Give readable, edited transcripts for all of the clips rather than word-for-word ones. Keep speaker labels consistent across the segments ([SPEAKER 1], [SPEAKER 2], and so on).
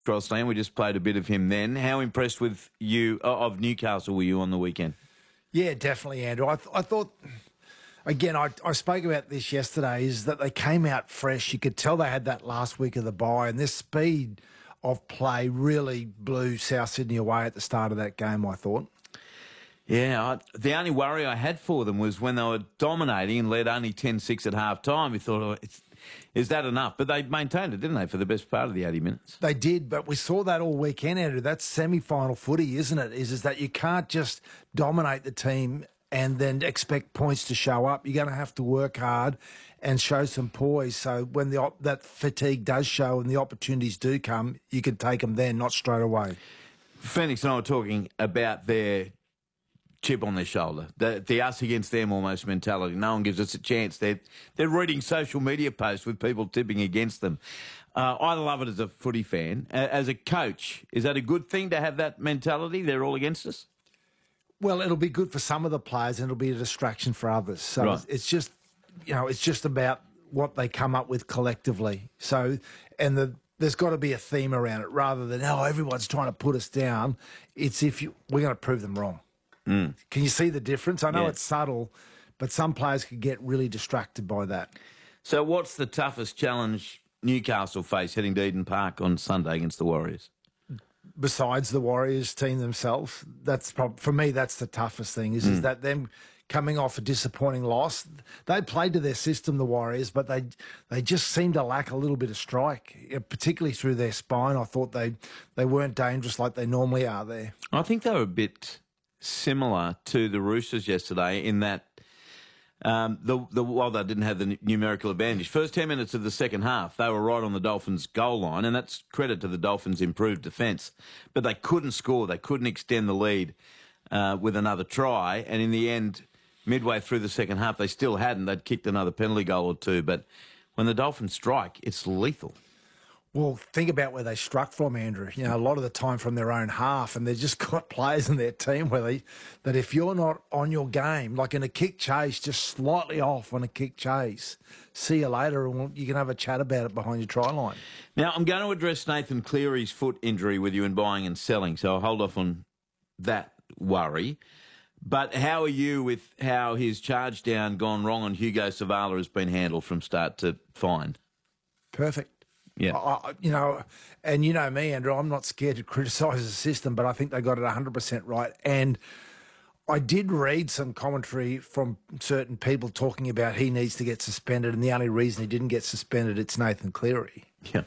[SPEAKER 1] Grosstein. We just played a bit of him then. How impressed with you of Newcastle were you on the weekend?
[SPEAKER 2] Yeah, definitely, Andrew. I thought, again, I spoke about this yesterday, is that they came out fresh. You could tell they had that last week of the bye, and this speed of play really blew South Sydney away at the start of that game, I thought.
[SPEAKER 1] Yeah, the only worry I had for them was when they were dominating and led only 10-6 at half-time. We thought, oh, is that enough? But they maintained it, didn't they, for the best part of the 80 minutes?
[SPEAKER 2] They did, but we saw that all weekend, Andrew. That's semi-final footy, isn't it? Is that you can't just dominate the team and then expect points to show up. You're going to have to work hard and show some poise. So when that fatigue does show and the opportunities do come, you can take them then, not straight away.
[SPEAKER 1] Phoenix and I were talking about their chip on their shoulder, the us against them almost mentality. No one gives us a chance. They're reading social media posts with people tipping against them. I love it as a footy fan. As a coach, is that a good thing to have that mentality? They're all against us?
[SPEAKER 2] Well, it'll be good for some of the players and it'll be a distraction for others. So
[SPEAKER 1] right.
[SPEAKER 2] It's just, it's just about what they come up with collectively. So, and there's got to be a theme around it rather than, everyone's trying to put us down. It's we're going to prove them wrong. Mm. Can you see the difference? I know it's subtle, but some players could get really distracted by that.
[SPEAKER 1] So what's the toughest challenge Newcastle face heading to Eden Park on Sunday against the Warriors?
[SPEAKER 2] Besides the Warriors team themselves, for me, that's the toughest thing, is that them coming off a disappointing loss. They played to their system, the Warriors, but they just seemed to lack a little bit of strike, particularly through their spine. I thought they weren't dangerous like they normally are there.
[SPEAKER 1] I think they were a bit similar to the Roosters yesterday in that while they didn't have the numerical advantage, first 10 minutes of the second half, they were right on the Dolphins' goal line, and that's credit to the Dolphins' improved defence. But they couldn't score. They couldn't extend the lead with another try, and in the end, midway through the second half, they still hadn't. They'd kicked another penalty goal or two, but when the Dolphins strike, it's lethal.
[SPEAKER 2] Well, think about where they struck from, Andrew. A lot of the time from their own half, and they've just got players in their team that if you're not on your game, like in a kick chase, just slightly off on a kick chase, see you later, and you can have a chat about it behind your try line. Now,
[SPEAKER 1] I'm going to address Nathan Cleary's foot injury with you in buying and selling, so I'll hold off on that worry. But how are you with how his charge down gone wrong on Hugo Savala has been handled from start to fine?
[SPEAKER 2] Perfect.
[SPEAKER 1] Yeah.
[SPEAKER 2] And you know me, Andrew, I'm not scared to criticise the system, but I think they got it 100% right. And I did read some commentary from certain people talking about he needs to get suspended, and the only reason he didn't get suspended, it's Nathan Cleary.
[SPEAKER 1] Yeah.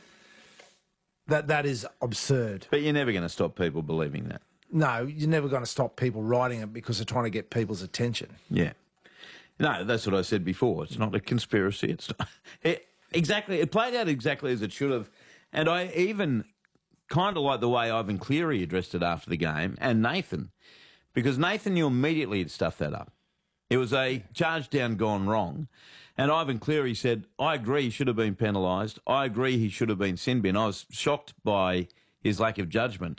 [SPEAKER 2] That is absurd.
[SPEAKER 1] But you're never going to stop people believing that.
[SPEAKER 2] No, you're never going to stop people writing it because they're trying to get people's attention.
[SPEAKER 1] Yeah. No, that's what I said before. It's not a conspiracy. It's not... Exactly. It played out exactly as it should have. And I even kind of like the way Ivan Cleary addressed it after the game, and Nathan, because Nathan knew immediately he'd stuffed that up. It was a charge down gone wrong. And Ivan Cleary said, I agree he should have been penalised. I agree he should have been sin bin. I was shocked by his lack of judgment.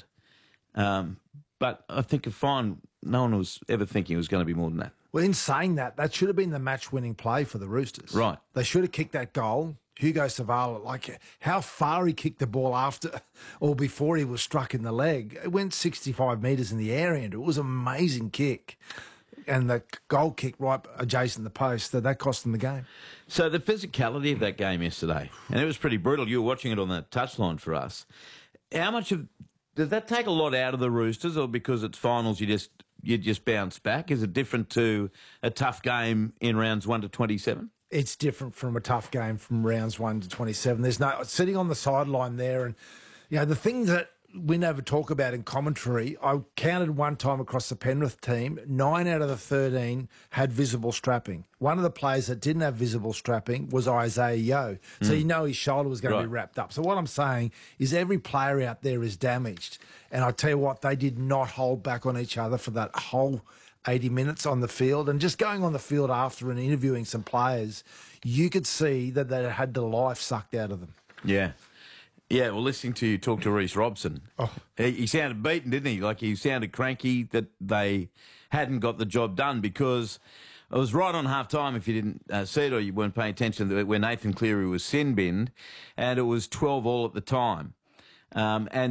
[SPEAKER 1] But I think no one was ever thinking it was going to be more than that.
[SPEAKER 2] Well, in saying that should have been the match-winning play for the Roosters.
[SPEAKER 1] Right.
[SPEAKER 2] They should have kicked that goal. Hugo Savala, how far he kicked the ball after or before he was struck in the leg. It went 65 metres in the air, Andrew. It was an amazing kick. And the goal kick right adjacent to the post, that cost them the game.
[SPEAKER 1] So the physicality of that game yesterday, and it was pretty brutal. You were watching it on the touchline for us. How much does that take a lot out of the Roosters, or because it's finals you just bounce back? Is it different to a tough game in rounds 1 to 27?
[SPEAKER 2] It's different from a tough game from rounds 1 to 27. There's no sitting on the sideline there, and the thing that we never talk about in commentary, I counted one time across the Penrith team, 9 out of the 13 had visible strapping. One of the players that didn't have visible strapping was Isaiah Yeo. So his shoulder was going to be wrapped up. So what I'm saying is every player out there is damaged. And I tell you what, they did not hold back on each other for that whole 80 minutes on the field. And just going on the field after and interviewing some players, you could see that they had the life sucked out of them.
[SPEAKER 1] Yeah. Yeah, well, listening to you talk to Reece Robson, he sounded beaten, didn't he? Like he sounded cranky that they hadn't got the job done, because it was right on half-time, if you didn't see it or you weren't paying attention, where Nathan Cleary was sin-binned, and it was 12-all at the time. And